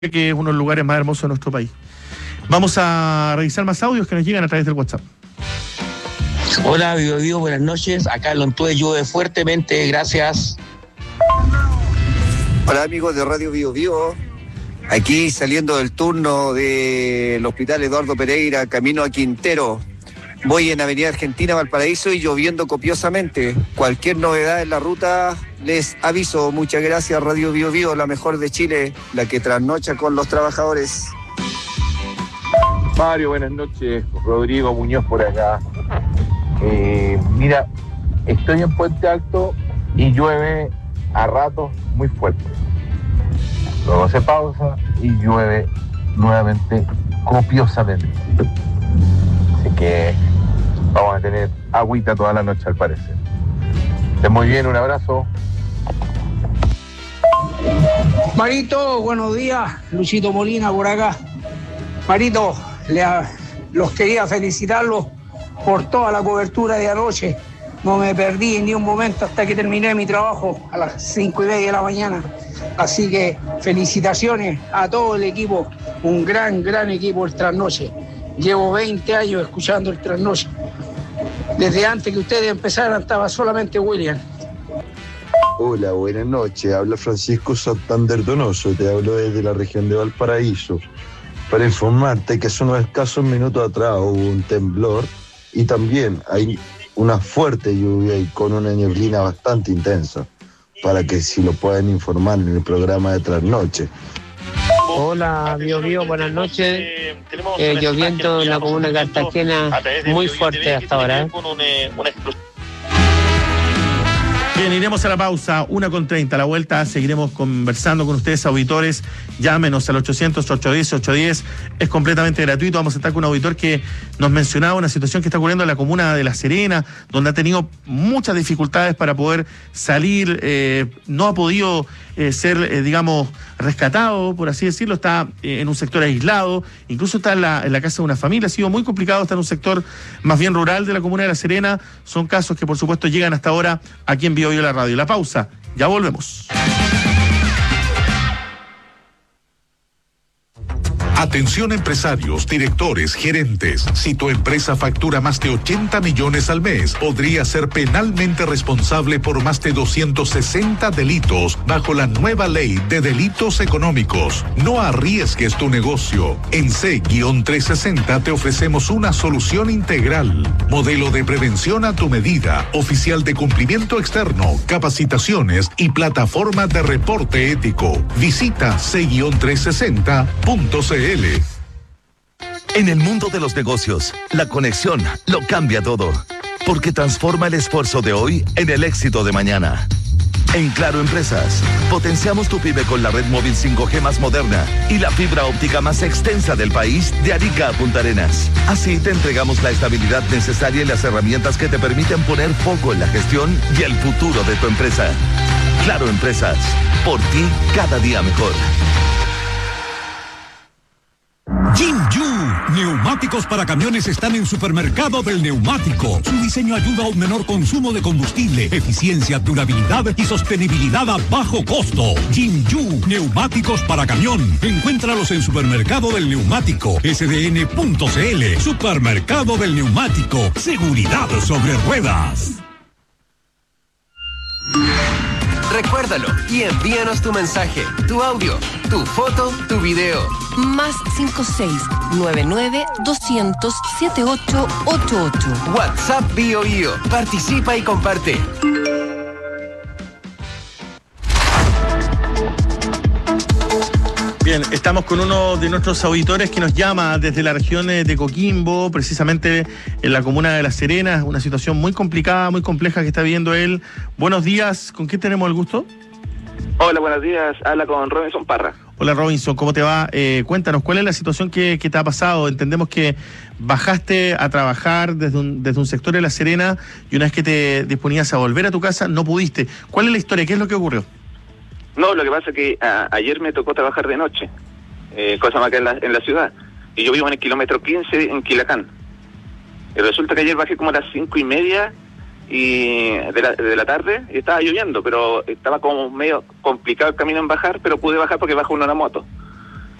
que es uno de los lugares más hermosos de nuestro país. Vamos a revisar más audios que nos llegan a través del WhatsApp. Hola, Bio, buenas noches. Acá en Lontué llueve fuertemente, gracias. Hola amigos de Radio Bio. Aquí saliendo del turno del Hospital Eduardo Pereira, camino a Quintero. Voy en Avenida Argentina, Valparaíso y lloviendo copiosamente. Cualquier novedad en la ruta les aviso. Muchas gracias Radio Bio, la mejor de Chile, la que trasnocha con los trabajadores. Mario, buenas noches. Rodrigo Muñoz por acá. Mira, estoy en Puente Alto y llueve a ratos muy fuerte. Luego se pausa y llueve nuevamente copiosamente. Así que vamos a tener agüita toda la noche al parecer. Estén muy bien, un abrazo. Marito, buenos días. Luchito Molina por acá. Marito, los quería felicitarlos por toda la cobertura de anoche. No me perdí en ni un momento hasta que terminé mi trabajo a las 5:30 de la mañana. Así que felicitaciones a todo el equipo. Un gran equipo el Trasnoche. Llevo 20 años escuchando el Trasnoche. Desde antes que ustedes empezaran estaba solamente William. Hola, buenas noches. Habla Francisco Santander Donoso. Te hablo desde la región de Valparaíso. Para informarte que hace unos escasos minutos atrás hubo un temblor y también hay una fuerte lluvia y con una neblina bastante intensa, para que si lo pueden informar en el programa de Trasnoche. Hola, Bio, buenas noches. Lloviendo en la comuna de Cartagena muy fuerte hasta ahora. Bien, iremos a la pausa, 1:30. A la vuelta seguiremos conversando con ustedes, auditores. Llámenos al 800-810-810. Es completamente gratuito. Vamos a estar con un auditor que nos mencionaba una situación que está ocurriendo en la comuna de La Serena, donde ha tenido muchas dificultades para poder salir. No ha podido ser, digamos, rescatado, por así decirlo. Está en un sector aislado. Incluso está en la casa de una familia. Ha sido muy complicado estar en un sector más bien rural de la comuna de La Serena. Son casos que, por supuesto, llegan hasta ahora aquí en Bio la radio. La pausa, ya volvemos. Atención empresarios, directores, gerentes. Si tu empresa factura más de 80 millones al mes, podría ser penalmente responsable por más de 260 delitos bajo la nueva ley de delitos económicos. No arriesgues tu negocio. En C-360 te ofrecemos una solución integral. Modelo de prevención a tu medida, oficial de cumplimiento externo, capacitaciones y plataforma de reporte ético. Visita C-360.cl. En el mundo de los negocios, la conexión lo cambia todo, porque transforma el esfuerzo de hoy en el éxito de mañana. En Claro Empresas, potenciamos tu pyme con la red móvil 5G más moderna y la fibra óptica más extensa del país, de Arica a Punta Arenas. Así te entregamos la estabilidad necesaria y las herramientas que te permiten poner foco en la gestión y el futuro de tu empresa. Claro Empresas, por ti cada día mejor. Jinju, neumáticos para camiones están en Supermercado del Neumático. Su diseño ayuda a un menor consumo de combustible, eficiencia, durabilidad y sostenibilidad a bajo costo. Jinju, neumáticos para camión. Encuéntralos en Supermercado del Neumático, sdn.cl. Supermercado del Neumático, seguridad sobre ruedas. Recuérdalo y envíanos tu mensaje, tu audio, tu foto, tu video. Más 56-99-200-7888. WhatsApp Bio. Participa y comparte. Bien, estamos con uno de nuestros auditores que nos llama desde la región de Coquimbo, precisamente en la comuna de La Serena. Una situación muy complicada, muy compleja que está viviendo él. Buenos días, ¿con quién tenemos el gusto? Hola, buenos días. Habla con Robinson Parra. Hola Robinson, ¿cómo te va? Cuéntanos, ¿cuál es la situación que te ha pasado? Entendemos que bajaste a trabajar desde un sector de La Serena y una vez que te disponías a volver a tu casa, no pudiste. ¿Cuál es la historia? ¿Qué es lo que ocurrió? No, lo que pasa es que ayer me tocó trabajar de noche, cosa más que en la ciudad. Y yo vivo en el kilómetro 15 en Quilacán. Y resulta que ayer bajé como a las 5:30 de la tarde y estaba lloviendo, pero estaba como medio complicado el camino en bajar, pero pude bajar porque bajó uno en la moto.